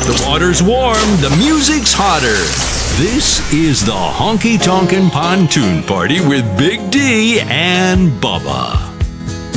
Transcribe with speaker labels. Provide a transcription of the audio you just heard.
Speaker 1: The water's warm, the music's hotter. This is the Honky Tonkin' Pontoon Party with Big D and Bubba.